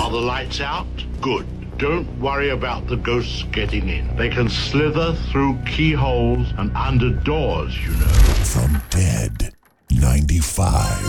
Are the lights out? Good. Don't worry about the ghosts getting in. They can slither through keyholes and under doors, you know. From Dead 95.